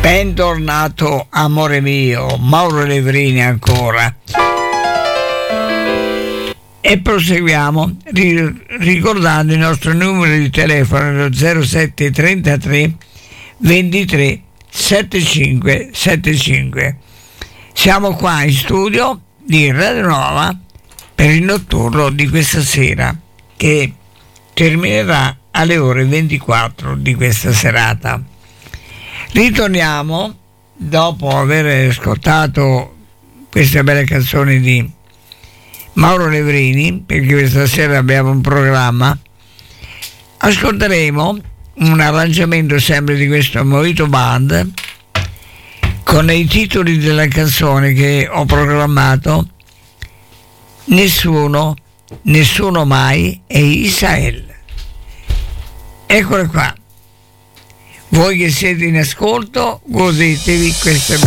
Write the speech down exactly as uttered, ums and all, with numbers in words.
Bentornato amore mio, Mauro Levrini ancora. E proseguiamo ri- ricordando il nostro numero di telefono zero sette trentatré ventitré settantacinque settantacinque. Siamo qua in studio di Radio Nuova per il notturno di questa sera, che terminerà alle ore ventiquattro di questa serata. Ritorniamo dopo aver ascoltato queste belle canzoni di Mauro Levrini, perché questa sera abbiamo un programma. Ascolteremo un arrangiamento sempre di questo Mojito Band con i titoli della canzone che ho programmato: Nessuno, Nessuno Mai e Israel. Eccole qua. Voi che siete in ascolto, godetevi queste